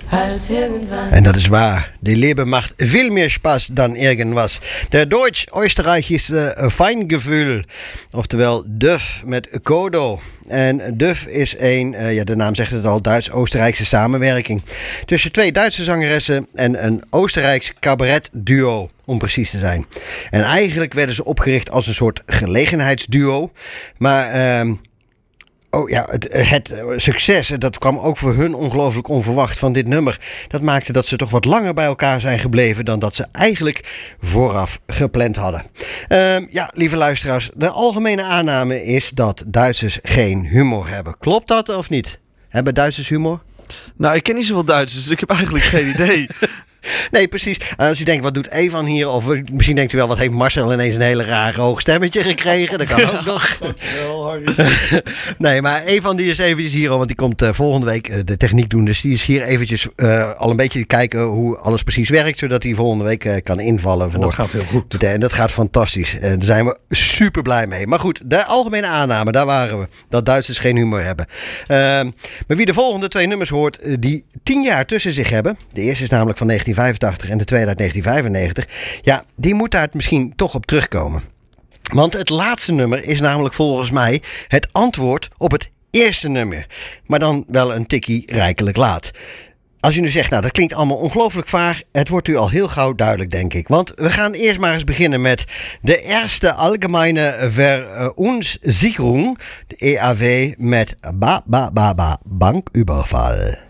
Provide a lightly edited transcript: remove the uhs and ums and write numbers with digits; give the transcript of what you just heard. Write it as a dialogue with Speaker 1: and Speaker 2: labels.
Speaker 1: En dat is waar. Die Leben macht veel meer Spaß dan irgendwas. Der Deutsch-Österreichische Feingefühl. Oftewel DUF met Kodo. En DUF is de naam zegt het al, Duits-Oostenrijkse samenwerking. Tussen twee Duitse zangeressen en een Oostenrijks cabaretduo, om precies te zijn. En eigenlijk werden ze opgericht als een soort gelegenheidsduo. Maar het succes, dat kwam ook voor hun ongelooflijk onverwacht van dit nummer. Dat maakte dat ze toch wat langer bij elkaar zijn gebleven dan dat ze eigenlijk vooraf gepland hadden. Lieve luisteraars, de algemene aanname is dat Duitsers geen humor hebben. Klopt dat of niet? Hebben Duitsers humor?
Speaker 2: Nou, ik ken niet zoveel Duitsers, dus ik heb eigenlijk geen idee.
Speaker 1: Nee, precies. Als u denkt, wat doet Evan hier? Of misschien denkt u wel, wat heeft Marcel ineens een hele raar hoog stemmetje gekregen? Dat kan ook nog.
Speaker 2: Dankjewel, Harry.
Speaker 1: Nee, maar Evan die is eventjes hier, want die komt volgende week de techniek doen. Dus die is hier eventjes al een beetje kijken hoe alles precies werkt. Zodat hij volgende week kan invallen.
Speaker 2: En dat gaat heel goed.
Speaker 1: En dat gaat fantastisch. En daar zijn we super blij mee. Maar goed, de algemene aanname, daar waren we. Dat Duitsers geen humor hebben. Maar wie de volgende twee nummers hoort die 10 jaar tussen zich hebben. De eerste is namelijk van 1985 en de tweede uit 1995. Ja, die moet daar misschien toch op terugkomen. Want het laatste nummer is namelijk volgens mij het antwoord op het eerste nummer. Maar dan wel een tikkie rijkelijk laat. Als u nu zegt, nou dat klinkt allemaal ongelooflijk vaag. Het wordt u al heel gauw duidelijk, denk ik. Want we gaan eerst maar eens beginnen met de Eerste Allgemeine Verunsicherung. De EAV met Banküberfall.